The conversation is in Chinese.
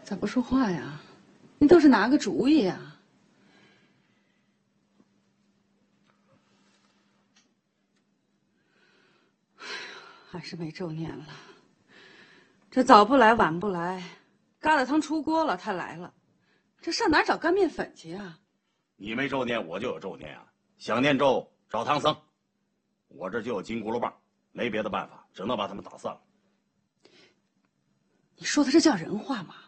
咋不说话呀？你倒是拿个主意呀！还是没咒念了。这早不来晚不来，疙瘩汤出锅了，他来了，这上哪儿找干面粉去啊？ 你没咒念，我就有咒念啊！想念咒找唐僧，我这就有金箍噜棒，没别的办法，只能把他们打散了。 你说的这叫人话吗？